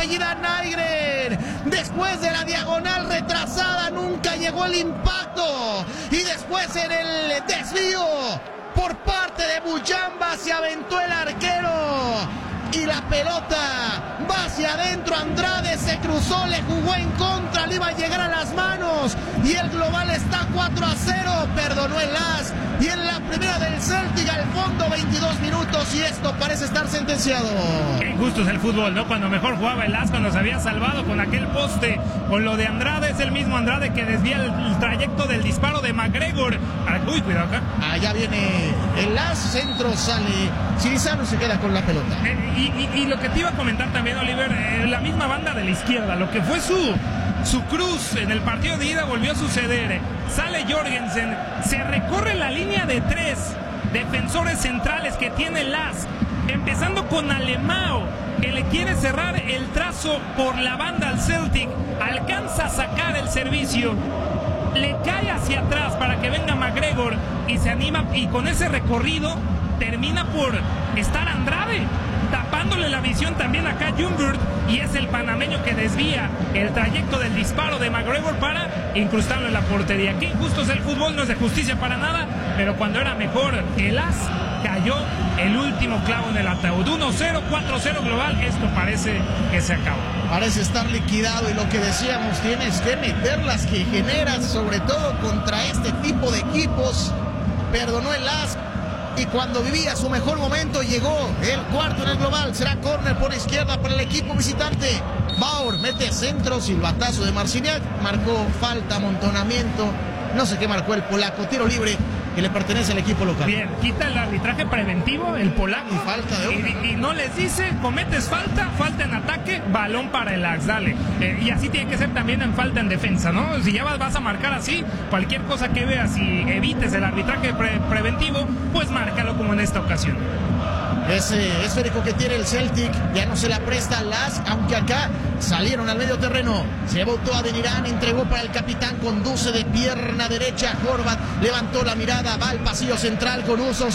apellida Naigren. Después de la diagonal retrasada nunca llegó el impacto. Y después en el desvío por parte de Muyamba se aventó el arquero. Y la pelota va hacia adentro. Andrade se cruzó, le jugó en contra, le iba a llegar a las manos. Y el global está 4-0. Perdonó el as. Y en la primera del Celtic al fondo 22 minutos. Y esto parece estar sentenciado. Qué injusto es el fútbol, ¿no? Cuando mejor jugaba el as, cuando se había salvado con aquel poste. Con lo de Andrade, es el mismo Andrade que desvía el trayecto del disparo de McGregor. Uy, cuidado acá. Allá viene el as, centro, sale Cirizano, se queda con la pelota. Y lo que te iba a comentar también, Oliver, la misma banda de la izquierda, lo que fue su cruz en el partido de ida volvió a suceder. Sale Jorgensen, se recorre la línea de 3 defensores centrales que tiene el as, empezando con Alemão, que le quiere cerrar el trazo por la banda al Celtic, alcanza a sacar el servicio, le cae hacia atrás para que venga McGregor y se anima, y con ese recorrido termina por estar Andrade tapándole la visión también acá Ljungberg, y es el panameño que desvía el trayecto del disparo de McGregor para incrustarlo en la portería. Qué injusto es el fútbol, no es de justicia para nada, pero cuando era mejor el as, cayó el último clavo en el ataúd. 1-0, 4-0 global, esto parece que se acabó. Parece estar liquidado, y lo que decíamos, tienes que meter las que generas, sobre todo contra este tipo de equipos. Perdonó el as, y cuando vivía su mejor momento llegó el cuarto en el global. Será córner por izquierda para el equipo visitante. Bauer mete centro, silbatazo de Marciniak, marcó falta, amontonamiento, no sé qué marcó el polaco, tiro libre que le pertenece al equipo local. Bien, quita el arbitraje preventivo, el polaco. Y falta de una. Y no les dice, cometes falta, falta en ataque, balón para el Ajax, dale. Y así tiene que ser también en falta en defensa, ¿no? Si ya vas a marcar así, cualquier cosa que veas y evites el arbitraje preventivo, pues márcalo como en esta ocasión. Ese esférico que tiene el Celtic ya no se la presta al as, aunque acá salieron al medio terreno. Se botó a Benirán, entregó para el capitán, conduce de pierna derecha. Horvat levantó la mirada, va al pasillo central con Usos.